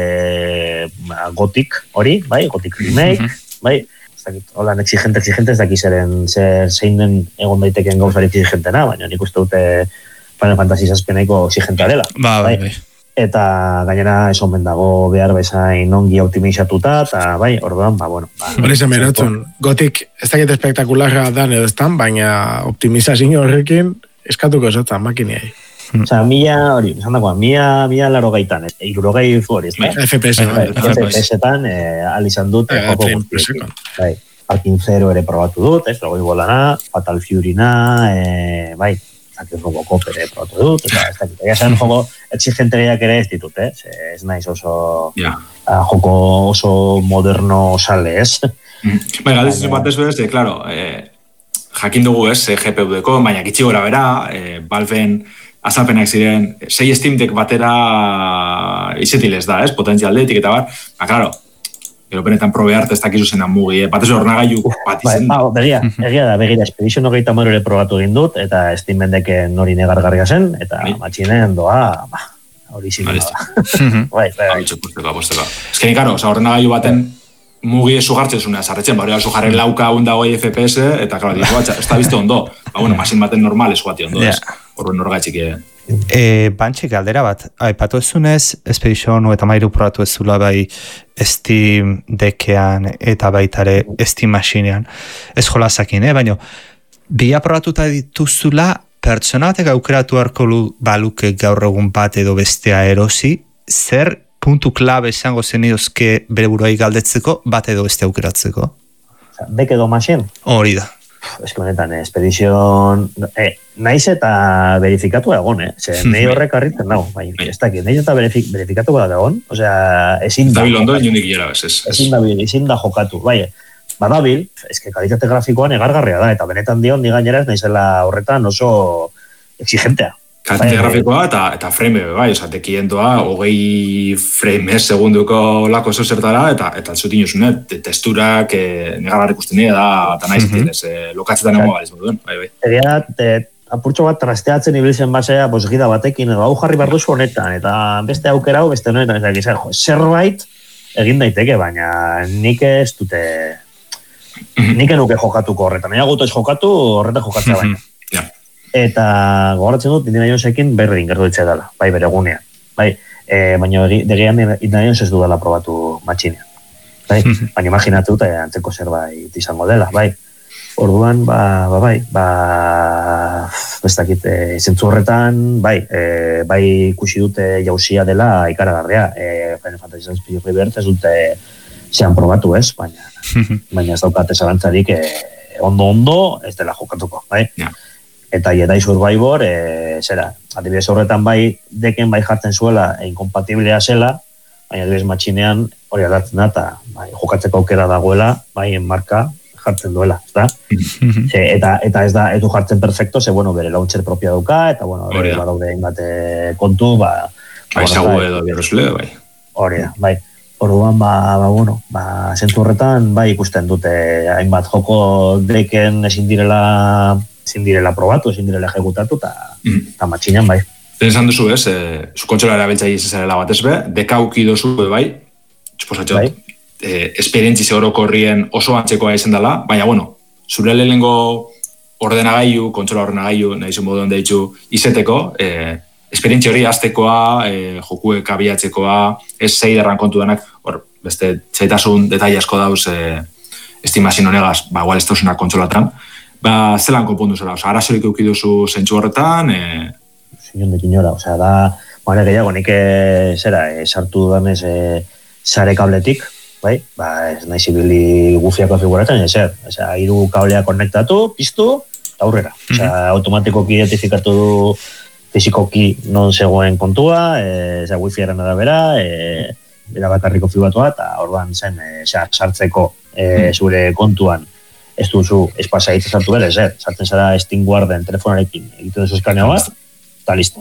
e, Gothic hori, bai, Gothic Remake, bai, ez dakit, holan exigente, exigente, ez dakit zeren, zer, zein den egon daiteken gauzari exigentena, baina nik uste dute Final Fantasy zazpi nahiko exigentea dela. Ba, bai, bai. Eta gainera esan bendago behar bezain ongi optimizatuta, eta bai, orduan, ba, bueno. Ba, hori zen beratzen, Gothic ez dakit espektakularra dan edo estan, baina optimizazio horrekin eskatuko esotan makiniai. Osa, mila, hori, esan dagoa, mila, mila laro gaitan, irurogei hori, ez da? F P S. F P S-etan, alizan dut, joko guztiekin. Bai, Parking Zero ere probatu dut, ez, logoi bolana, Fatal Fury-na, bai, zaki Robocop ere probatu dut, eta ez dakit, egia zen joko exigente gehiak ere ez ditut, eh? Ez naiz oso, yeah. joko oso moderno sale, ez? Bai, galdetzen batez bez, de, claro, eh, jakin dugu ez, G P U-deko, baina gitxi gora bera, eh, Valven azalpenak ziren, sei Steam Deck batera izetilez da, ez, potentzialdetik eta bar, ba, claro, gero benetan probe arte ez dakizu zenan mugi, eh? Batez ornagailu bat izen da. Ba, begia, egia da, begira, Expedition hogeita hamar ere probatu egin dut, eta Steam Decken hori negargarria zen, eta Bai. matxinen doa, ba, hori zin da. Bai, bai, bai. Posteko, posteko. Ez que, karo, ordenagailu baten mugi esu gartzen zunea zarretzen, bari esu jarren lauka hunda hoi F P S, eta, karo, ditu batxa, ez da bizte ondo. Ba, bueno, masin baten normal esu bati ondo, ez. Horren norgaitxik, E, Bantxik, galdera bat, aipatu ezunez, Expedition eta mairu probatu ez zula bai Steam Deckean eta baitare Steam Machinean, ez jolazakin, eh? Baina, bila probatuta dituzula, pertsona batek aukeratu harko baluke gaur egun bat edo bestea erosi, zer puntu klabe esango zenidozke bere buruai galdetzeko, bat edo bestea aukeratzeko? Deck edo Machine? Hori da. Ez que honetan, Expedition... Eh, naiz eta verifikatu egon, eh? Zer, nahi horrek harritzen dago, bai, ez dakit, naiz eta verifikatu da egon, osea, ezin da... Dabil ondo, inundik gila, ez, ez. Ezin dabil, ezin da jokatu, bai, badabil, ez que kalitate grafikoan egargarria da, eta benetan dion, ni gainera ez naizela horretan oso exigentea. Kalitate grafikoa eta, eta frame, bai, oza, tekientoa, hogei frame segunduko lako zertara, eta eta zutin josunet, testurak eh, negarrar ikusten nire da, eta nahiz, mm -hmm. lokatzetan emo galiz, duen, bai, bai. Egia, apurtxo bat trasteatzen ibiltzen basea, pues, gida batekin, edo hau jarri behar duzu honetan, eta beste aukera hau, beste honetan, ez dakizar, jo, zerbait egin daiteke, baina nik ez dute, nik enuke jokatuko horretan, nahi agutu ez jokatu, horretan jokatzea baina. Ja. Eta gogoratzen dut, Indiana Jonesekin berdin gertu ditzea dela, bai, bere egunean. Bai, e, baina degian Indiana Jones ez dudala probatu matxinean. Bai, baina imaginatu eta antzeko zerbait izango dela, bai. Orduan, ba, ba, bai, ba, ez dakit, e, zentzu horretan, bai, e, bai ikusi dute jauzia dela ikaragarria. E, Final Fantasy zazpi Rebirth ez dute zean probatu, ez, baina, baina ez daukate zalantzarik e, ondo-ondo ez dela jokatuko, bai. Ja. Eta Jedi Survivor, e, zera, adibidez horretan bai, deken bai jartzen zuela, e, inkompatiblea zela, baina adibidez matxinean hori aldatzen da, eta bai, jokatzeko aukera dagoela, bai, enmarka jartzen duela, ez da? Ze, eta, eta ez da, ez du jartzen perfecto, ze, bueno, bere launcher propia dauka, eta, bueno, bere badaude inbat kontu, ba... Bai, zago edo bierrezule, bai. Hori da, bai. Orduan, ba, ba, bueno, ba, zentu horretan, bai, ikusten dute, hainbat joko deken ezin direla... ezin direla probatu, ezin direla ejecutatu, eta mm. matxinan, bai. Esan duzu, ez, e, zu kontsola erabiltzai izazarela bat ez be, dekauki dozu, bai, txuposatxot, bai. E, esperientzi orokorrien oso antzekoa izan dela, baina, bueno, zure lehenengo ordenagailu, kontsola ordenagailu, nahi zuen moduen deitzu, izeteko, e, esperientzi hori aztekoa, e, jokuek abiatzekoa, ez zei derran kontu denak, hor, beste, zaitasun detaile asko dauz, e, estimazin honegaz, ba, igual ez dauzenak kontsolatan, ba, zelan konpondu zela, oza, arazorik eukiduzu zentsu horretan, e... Zinondik inora, oza, da, baina gehiago, nik e, zera, e, sartu danez e, sare kabletik, bai, ba, ez nahi zibili gufiako figuratzen, ezer, oza, hiru kablea konektatu, piztu, eta aurrera, oza, automatikoki identifikatu du fizikoki non zegoen kontua, e, oza, wifi-aren arabera, e, bera bakarriko fibatua, eta orduan zen, e, sartzeko e, zure kontuan, ez duzu espasa hitz sartu bere, zer, sartzen zara Steam Guarden telefonarekin egiten duzu eskanea bat, eta listo.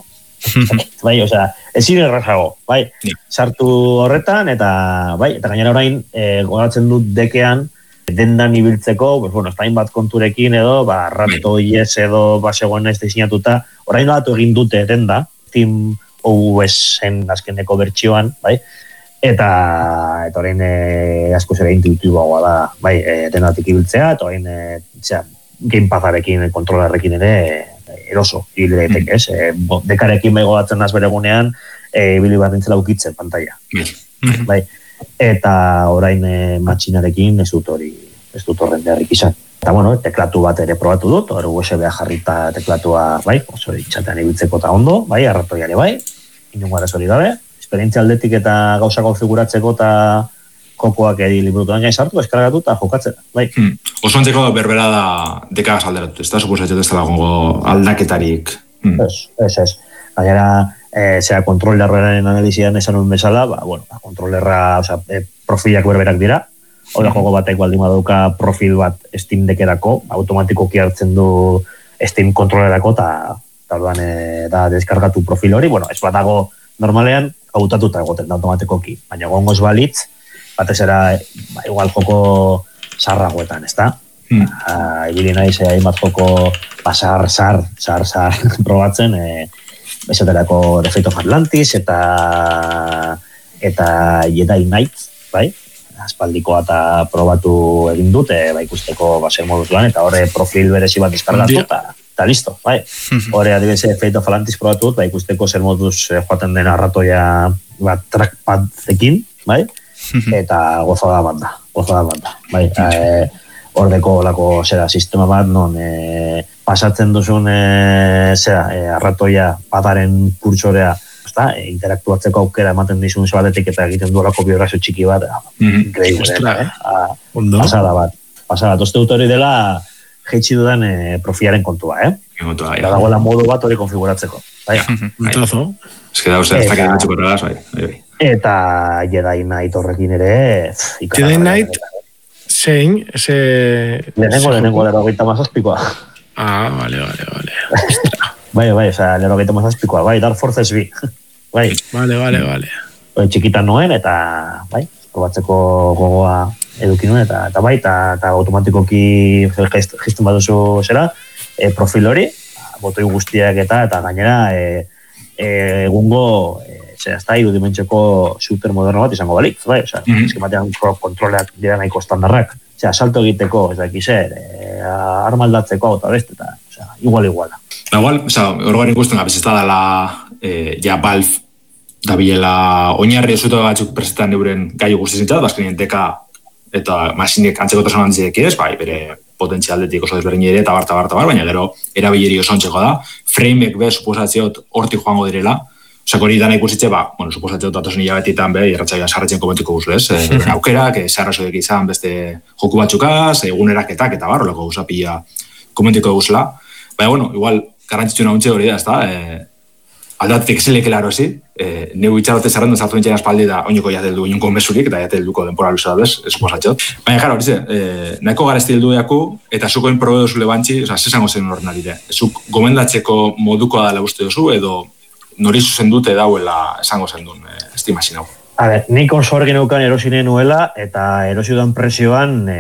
bai, osea, ezin errazago, bai, sartu horretan, eta, bai, eta gainera orain, e, goratzen dut dekean, dendan ibiltzeko, pues, bueno, espain bat konturekin edo, ba, rato ies edo, ba, zegoen ez diseinatuta, orain alatu egin dute denda, Team O S-en azkeneko bertsioan, bai, eta, eta orain e, asko zera intuitiboagoa da, bai, e, dendatik ibiltzea, eta orain, e, zera, gamepazarekin, kontrolarrekin ere, eroso, ibili daiteke, ez? E, dekarekin bai gogatzen naz bere gunean, e, ibili bat nintzela ukitzen pantalla. Bai. Eta orain e, matxinarekin ez dut hori, ez dut horren beharrik izan. Eta bueno, teklatu bat ere probatu dut, hori U S B-a jarrita teklatua, bai, oso itxatean ibiltzeko eta ondo, bai, arratoiare bai, inungo arazori gabe, esperientzia aldetik eta gauza konfiguratzeko eta jokoak edi liburutuan gai sartu, eskargatu eta jokatzen, bai. Hmm. Oso antzeko berbera da dekagaz alderatu, ez da, suposatzen ez da gongo aldaketarik. Hmm. Ez, ez, ez. Gainera, e, zera kontrolerraren analizian esan un bezala, ba, bueno, ba, kontrolerra, oza, e, profilak berberak dira, hori hmm. joko batek baldin badauka profil bat Steam Deckerako, automatikoki hartzen du Steam kontrolerako, eta orduan e, da deskargatu profil hori, bueno, ez bat dago normalean, hautatuta egoten da automatikoki, baina gongo ez balitz, batez era, ba, igual joko sarragoetan, ez da? Hmm. Uh, Ibili naiz, eh, hainbat joko ba, sar, sar, sar, sar probatzen, eh, esaterako The Fate of Atlantis, eta eta Jedi Knight, bai? Aspaldikoa eta probatu egin dute, ba, ikusteko baser moduzuan, eta horre profil berezi bat deskargatu, eta eta listo, bai? Horre, adibidez, Fate of Atlantis probatu dut, ba, ikusteko zer moduz eh, joaten den arratoia ba, trackpadekin, bai? Eta gozada bat da, gozada bat da, bai, e, ordeko lako, zera, sistema bat, non e, pasatzen duzun, e, zera, e, arratoia pataren kurtsorea, ezta, e, interaktuatzeko aukera ematen dizun zebatetik eta egiten duelako biograzio txiki bat, mm-hmm. Increíble, eh? A, pasada bat, pasada, toste dut hori dela jeitsi dudan e, profiaren kontua, eh? Kontua, ja. Dagoela modu bat hori konfiguratzeko, bai, Entrazo. Ez que dauz, ez dakit batxuko erraz, bai, bai. Eta Jedi Knight horrekin ere... Jedi Knight, zein, ese... Lehenengo, lehenengo, lero gaita mazazpikoa. Ah, vale, vale, vale. bai, bai, oza, lero gaita mazazpikoa, bai, Dark Forces B. bai. Vale, vale, vale. Bai, txikitan nuen, eta, bai, probatzeko gogoa eduki nuen, eta, eta bai, eta, eta automatikoki jisten baduzu zera, e, profil hori, botoi guztiak eta, eta gainera, e, e, egungo... E, Zer, ez da, irudimentxeko super moderno bat izango balik, bai? Osa, mm-hmm. eskematean kontroleak dira nahiko estandarrak. Osea, salto egiteko, ez da, ekizer, e, armaldatzeko hau eta beste, eta, osea, igual, igual. Igual, oza, horregarik guztun, abiz ez da dela, eh, ja, Valve, da bilela, oinarri osuto batzuk presentan euren gai guzti zintzat, bazkenien deka eta masinek antzeko tasan hantzidek ez, bai, bere potentzialdetik oso desberdin ere, eta bar, eta bar, eta bar, baina gero, erabileri oso ontzeko da, frameek be, suposatziot, hortik joango direla. Osa, hori dana ikusitze, ba, bueno, suposatzen dut datozen hilabetitan, be, irratxaian sarratzen komentuko guzu, ez? E, aukerak, e, sarrazodek izan beste joku batxukaz, eguneraketak eta bar, olako guza pila komentuko guzela. Baina, bueno, igual, garrantzitzu nahuntze hori da, ez da? E, aldatetik zelekela erosi, e, neu itxarote zerrendu zartu nintzen aspaldi da oinoko jateldu inunko mesurik, eta jatelduko denpora luza da bez, ez suposatzot. Baina, jara, hori ze, e, nahiko garezti heldu eaku, eta zukoen probe dozu lebantzi, oza, zesango zen horren alire. Zuk gomendatzeko modukoa dela uste dozu, edo nori zuzen dute dauela esango zen duen e, estimazin hau. A ber, nik oso horrekin euken erosine nuela, eta erosiodan presioan e,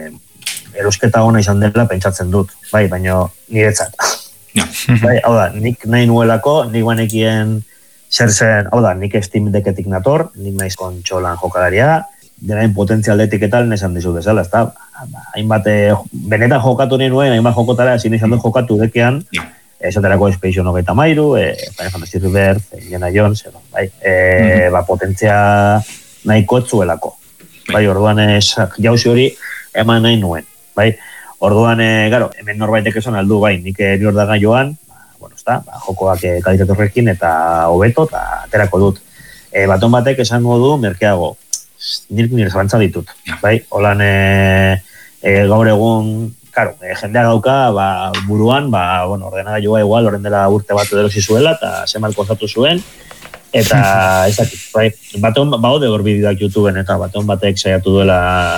erosketa ona izan dela pentsatzen dut, bai, baina niretzat. Ja. Bai, hau da, nik nahi nuelako, nik banekien zer zen, hau da, nik Steam Decketik nator, nik naiz kontxolan jokalaria, denain potentzialdetik eta nesan dizu bezala, ez da, hainbat, benetan jokatu nahi nuen, hainbat jokotara, ezin izan dut jokatu dekean, ja. Esaterako Expedition hogeita mairu, e, Final Fantasy Rebirth, Indiana Jones, edo, bai, e, mm-hmm. ba, potentzia nahiko etzuelako. Bai, orduan jauzi hori eman nahi nuen, bai. Orduan, e, garo, hemen norbaitek esan aldu, bai, nik eri hor daga joan, ba, bueno, ez da, ba, jokoak e, kalitatorrekin eta hobeto, eta aterako dut. E, baton batek esan modu, merkeago, nire nire zalantza ditut, bai. Holan, e, e, gaur egun, Claro, eh, jendea gauka, ba, buruan, ba, bueno, ordenagailua igual, horren dela urte bat erosi zuela, eta semal kostatu zuen, eta ezakit, bai, batean, ba, ode hor bideoak YouTubeen, eta batean batek saiatu duela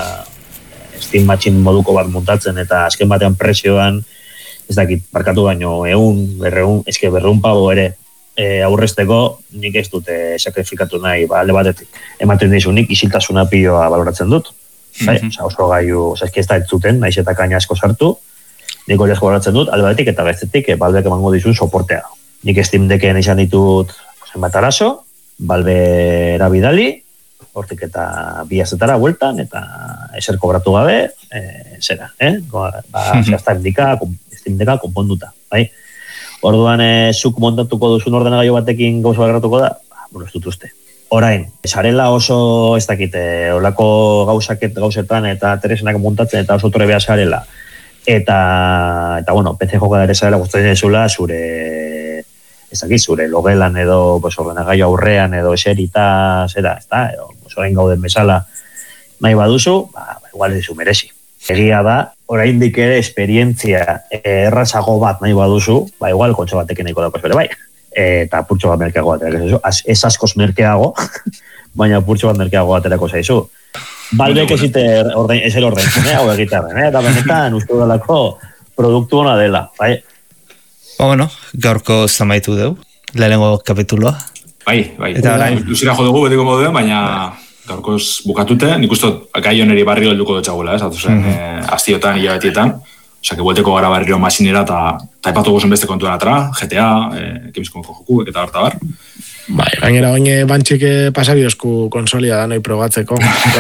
Steam Machine moduko bat muntatzen, eta azken batean presioan, ez dakit, barkatu baino, egun, berreun, eske berreun pabo ere, e, aurrezteko nik ez dute sakrifikatu nahi, ba, alde batetik. Ematen dizu nik isiltasuna pioa baloratzen dut. Bai? Mm-hmm. Osa, oso gaiu, osa, ez da ez zuten, naiz eta kaina asko sartu, nik hori asko baloratzen dut, alde batetik eta bestetik, e, balbek emango dizun soportea. Nik Steam Decken izan ditut zenbat arazo, balbe erabidali, hortik eta bi azetara bueltan, eta eser kobratu gabe, e, zera, eh? Ba, mm-hmm. Steam Decka, Steam Decka konponduta, bai? Orduan, e, zuk montatuko duzun ordenagailu batekin gauza bakaratuko da, ba, bueno, ez dut uste. Orain, sarela oso ez dakite, olako gauzaket gauzetan eta teresenak montatzen eta oso trebea sarela. Eta, eta bueno, P C joka ere sarela gustatzen zula zure, ez dakit, zure logelan edo pues, ordenagailu aurrean edo eserita, zera, ez da, edo pues, orain gauden bezala nahi baduzu, ba, igual dizu merezi. Egia da, oraindik ere esperientzia errazago bat nahi baduzu, ba, igual kotxe batekin nahiko dagoz bere bai. Eta purtso bat merkeago aterako zaizu. Ez askoz merkeago, baina purtso bat merkeago aterako zaizu. Balbek ez el ordaintzen, hau egitarren, eh? Eta benetan uste dalako produktu hona dela, bai? Ba, bueno, gaurko zamaitu deu, lehenengo kapituloa. Bai, bai, luzira jo dugu betiko moduen, baina gaurkoz bukatute, nik uste gai honeri barrio helduko dutxagula, ez? Atuzen, mm-hmm. eh, aztiotan, hilabetietan. Osa, que buelteko gara barriro masinera eta taipatu gozun beste kontuan atra, G T A, eh, kemizkonko joku, eta harta bar. Bai, gainera oine bantxik pasabiozku konsolia da noi probatzeko.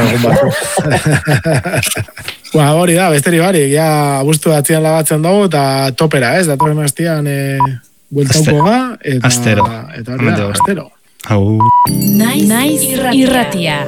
Ba, hori da, besteri barik, ja abuztu atzian lagatzen dugu, eta topera, ez? Datorren hastian e, bueltauko ga, eta, astero. Eta hori da, astero. Hau. Naiz, Naiz irratia.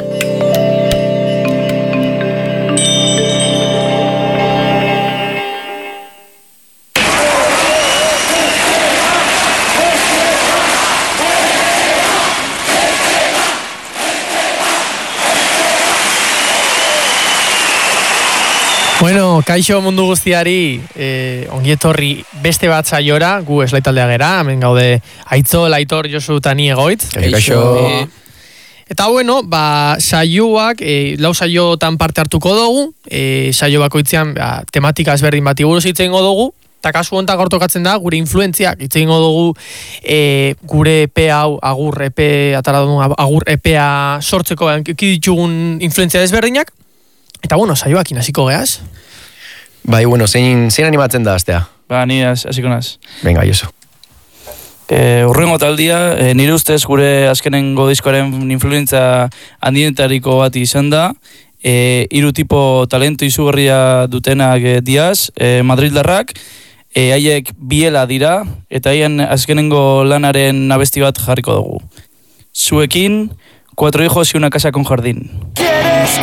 Bueno, kaixo mundu guztiari, eh, ongietorri beste bat saiora, gu eslaitaldea gera, hemen gaude Aitzol, Aitor, Josu eta ni Egoitz. Kaixo. Eh, eta bueno, ba, saioak, eh, lau saiotan parte hartuko dugu, eh, saio bakoitzean ba, tematika ezberdin bati buruz hitz egingo dugu, eta kasu honetan gaur tokatzen da, gure influentziak, hitz egingo dugu eh, gure E P hau, agur E P, atara dugu, agur E P a sortzeko ditugun influentzia ezberdinak. Eta bueno, saioakin hasiko geaz. Bai, bueno, zein, zein animatzen da astea? Ba, ni hasiko naz. Venga, Josu. E, urrengo taldia, e, nire ustez gure azkenengo diskoaren influentza handienetariko bat izan da. E, hiru tipo talento izugarria dutenak e, diaz, e, Madrildarrak, e, haiek biela dira, eta haien azkenengo lanaren abesti bat jarriko dugu. Zuekin, Cuatro hijos y una casa con jardín. ¿Quieres